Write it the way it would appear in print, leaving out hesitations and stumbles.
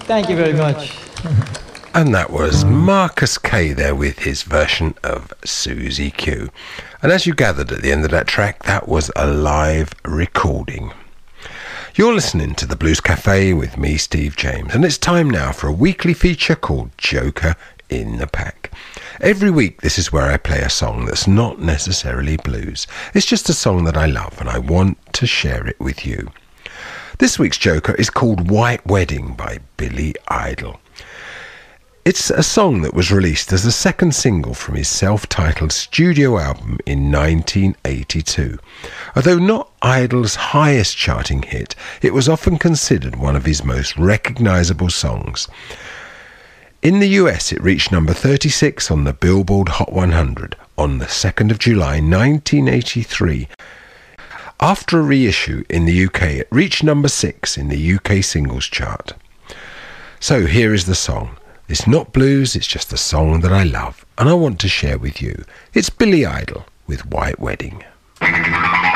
Thank you very much. And that was Marcus Kay there with his version of Susie Q. And as you gathered at the end of that track, that was a live recording. You're listening to the Blues Cafe with me, Steve James, and it's time now for a weekly feature called Joker in the Pack. Every week, this is where I play a song that's not necessarily blues. It's just a song that I love, and I want to share it with you. This week's Joker is called White Wedding by Billy Idol. It's a song that was released as the second single from his self-titled studio album in 1982. Although not Idol's highest charting hit, it was often considered one of his most recognisable songs. In the US, it reached number 36 on the Billboard Hot 100 on the 2nd of July 1983. After a reissue in the UK, it reached number 6 in the UK singles chart. So here is the song. It's not blues, it's just a song that I love and I want to share with you. It's Billy Idol with White Wedding.